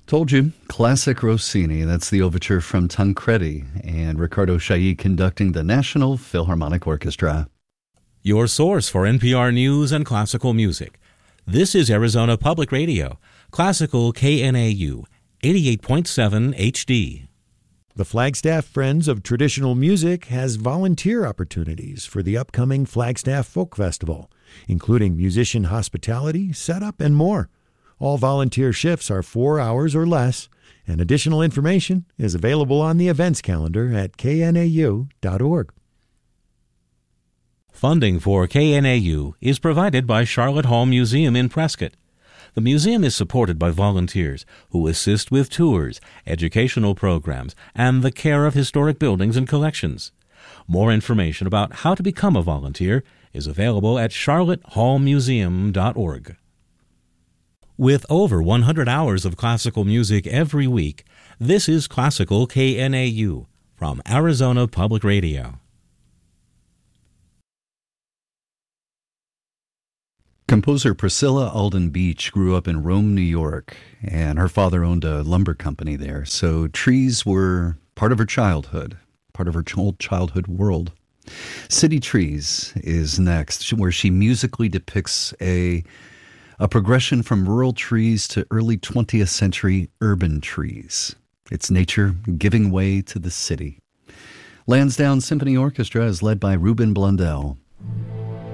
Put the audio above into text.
Told you, classic Rossini. That's the overture from Tancredi, and Riccardo Chailly conducting the National Philharmonic Orchestra. Your source for NPR news and classical music. This is Arizona Public Radio, classical KNAU, 88.7 HD. The Flagstaff Friends of Traditional Music has volunteer opportunities for the upcoming Flagstaff Folk Festival, including musician hospitality, setup, and more. All volunteer shifts are 4 hours or less, and additional information is available on the events calendar at knau.org. Funding for KNAU is provided by Charlotte Hall Museum in Prescott. The museum is supported by volunteers who assist with tours, educational programs, and the care of historic buildings and collections. More information about how to become a volunteer is available at charlottehallmuseum.org. With over 100 hours of classical music every week, this is Classical KNAU from Arizona Public Radio. Composer Priscilla Alden Beach grew up in Rome, New York, and her father owned a lumber company there. So trees were part of her childhood, part of her old childhood world. City Trees is next, where she musically depicts a progression from rural trees to early 20th century urban trees. It's nature giving way to the city. Lansdowne Symphony Orchestra is led by Ruben Blundell.